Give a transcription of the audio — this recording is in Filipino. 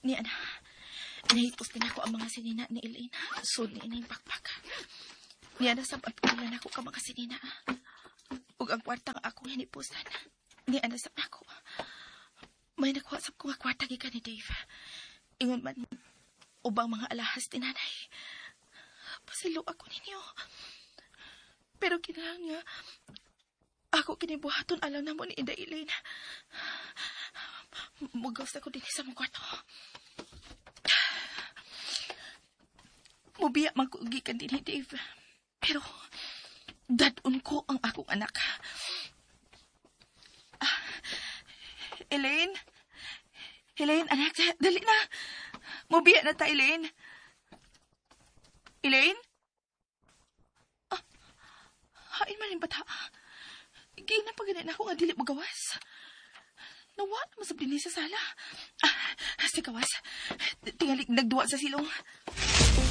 Ni ana, nahipos din ako ang mga sinina ni Elaine. Sud ni inang pakpak. Ni ana sa pagpulan ako ka mga sinina. Ug ang kwartang akong hinipusan. Ni ana sa ako. May nakuha ko nga kwarta gikan ni Dave. Ingon man, ubang mga alahas ni nanay. Pasilo ako ninyo. Pero kinahanglan nga, ako kinibuhaton alam na mo ni Inday Elaine. Mugaw sa ko din sa mong kwarto. Mubiya magkugikan din ni Dave. Pero, dadun ko ang akong anak. Elaine? Elaine, anak, dali na. Mubiya na ta, Elaine. Elaine? Hain man yung bata. Gina pa ganyan ako nga dili mo gawas. Nawa naman sa sa sala. Si gawas. Tingali nagduwa sa silong.